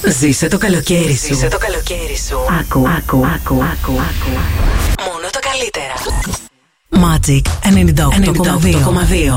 Ζήσε το καλοκαίρι σου. Ζήσε το καλοκαίρι σου. Άκου. Μόνο τα καλύτερα. Magic 98,2.